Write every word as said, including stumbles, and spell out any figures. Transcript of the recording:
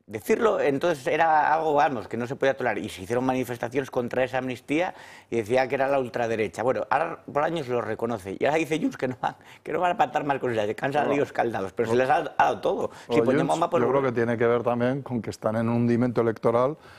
decirlo entonces era algo, vamos, que no se podía tolerar. Y se hicieron manifestaciones contra esa amnistía y decía que era la ultraderecha. Bueno, ahora por años lo reconoce. Y ahora dice Junts que no van, que no van a pactar más con ella, que cansan líos caldados. Pero se les ha, ha dado todo. Si Bueno, Puigdemont Junts, va por... yo creo que tiene que ver también con que están en un hundimiento electoral